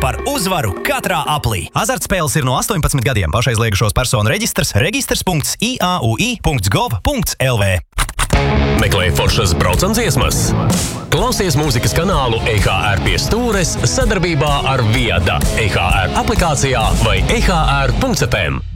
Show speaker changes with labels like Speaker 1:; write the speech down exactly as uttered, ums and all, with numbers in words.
Speaker 1: par uzvaru katrā aplī.
Speaker 2: Azartspēles ir no astoņpadsmit gadiem. Pašaizliegušos personu reģistrs registrs punkts i a u i punkts gov punkts l v.
Speaker 3: Meklē foršas braucamdziesmas. Klausies mūzikas kanālu E H R pie stūres sadarbībā ar Viada, E H R aplikācijā vai e h r punkts f m.